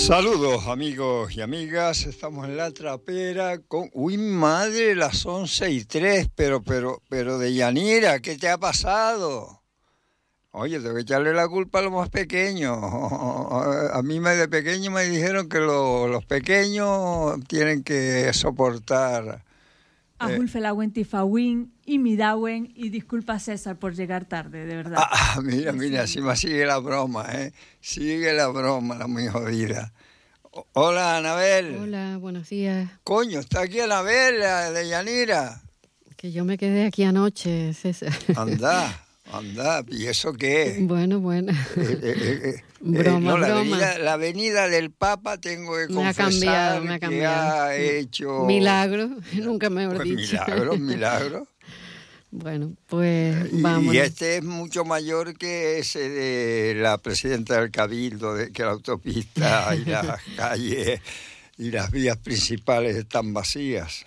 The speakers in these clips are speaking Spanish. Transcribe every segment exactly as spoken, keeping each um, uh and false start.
Saludos amigos y amigas, estamos en La Trapera con... Uy madre, las once y tres, pero, pero, pero Deyanira, ¿qué te ha pasado? Oye, tengo que echarle la culpa a los más pequeños. A mí me, de pequeño me dijeron que lo, los pequeños tienen que soportar... Ajulfelawen Tifawin y Midawen, y disculpa César por llegar tarde, de verdad. Ah, mira, mira, así me sigue la broma, ¿eh? Sigue la broma, la muy jodida. O- Hola, Anabel. Hola, buenos días. Coño, está aquí Anabel, la de Yanira. Que yo me quedé aquí anoche, César. Anda, anda, ¿y eso qué? Bueno, bueno. Eh, eh, eh, eh, Broma, no, la broma. Avenida, la avenida del Papa tengo que Me ha confesar cambiado, me ha que cambiado. ha hecho... Milagro, nunca mejor Pues dicho. milagro, milagro. Bueno, pues Y, vamos. y este es mucho mayor que ese de la presidenta del Cabildo, de que la autopista y las calles y las vías principales están vacías.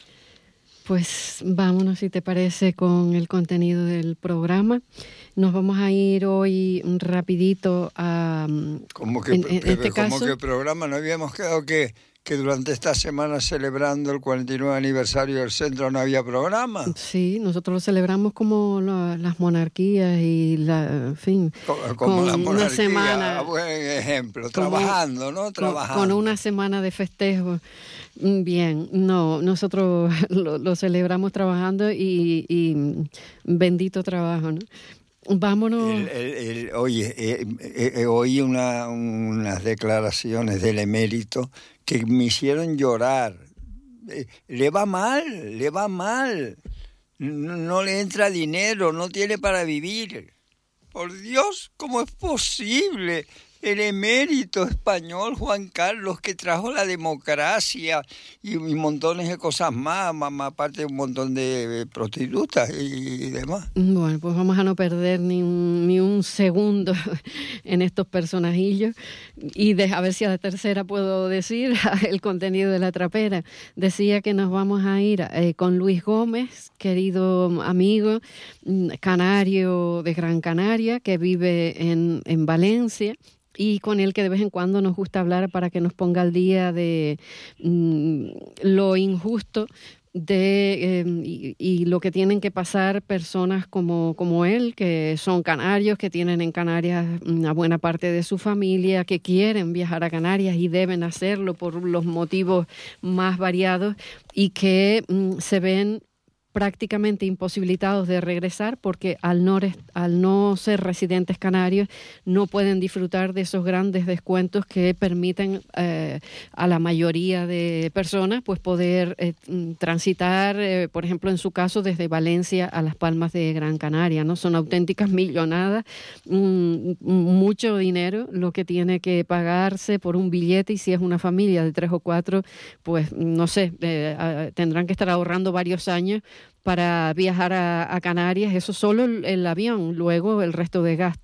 Pues vámonos, si te parece, con el contenido del programa. Nos vamos a ir hoy rapidito a... ¿Cómo que, en, en Pepe, este ¿cómo caso, que programa? ¿No habíamos quedado que, que durante esta semana celebrando el cuarenta y nueve aniversario del centro no había programa? sí, nosotros lo celebramos como la- las monarquías y la, en fin, Co- Como con la una monarquía, semana, buen ejemplo, como- trabajando, ¿no? con, Trabajando. con una semana de festejo. Mm, Bien, no, nosotros lo, lo celebramos trabajando y, y bendito trabajo, ¿no? Vámonos. El- el- el- oye, eh, eh, eh, oí una, unas declaraciones del emérito que me hicieron llorar. Eh, le va mal, le va mal. No, no le entra dinero, no tiene para vivir. Por Dios, ¿cómo es posible? El emérito español Juan Carlos, que trajo la democracia y, y montones de cosas más, más, más aparte de un montón de eh, prostitutas y, y demás. Bueno, pues vamos a no perder ni un, ni un segundo en estos personajillos y de, a ver si a la tercera puedo decir el contenido de La Trapera. Decía que nos vamos a ir eh, con Luis Gómez, querido amigo mm, canario de Gran Canaria, que vive en, en Valencia, y con el que de vez en cuando nos gusta hablar para que nos ponga al día de mm, lo injusto de eh, y, y lo que tienen que pasar personas como, como él, que son canarios, que tienen en Canarias una buena parte de su familia, que quieren viajar a Canarias y deben hacerlo por los motivos más variados y que mm, se ven prácticamente imposibilitados de regresar porque al no, res- al no ser residentes canarios no pueden disfrutar de esos grandes descuentos que permiten eh, a la mayoría de personas pues poder eh, mm, transitar, eh, por ejemplo, en su caso, desde Valencia a Las Palmas de Gran Canaria, ¿no? Son auténticas millonadas, mm, mucho dinero lo que tiene que pagarse por un billete, y si es una familia de tres o cuatro, pues no sé, eh, a- tendrán que estar ahorrando varios años para viajar a, a Canarias, eso solo el, el avión, luego el resto de gastos.